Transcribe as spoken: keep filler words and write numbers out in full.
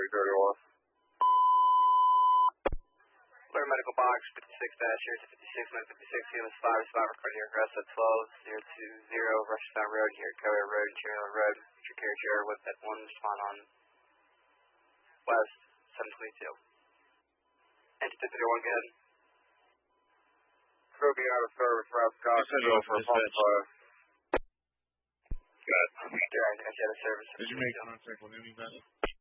three thirty-one. Clear medical box, fifty-six dash zero two fifty-six, nine fifty-six, U S five, survivor card here, arrest at twelve zero two zero, Rushtown Road, here, Courier Road, Interior Road, your carriage air with that one, respond on West, seven twenty-two. Enter two thirty-one, go ahead. Crew be out of service, Route Scott, go for a pump fire. Good. Alright, I got you out of service. Did you make contact with anybody?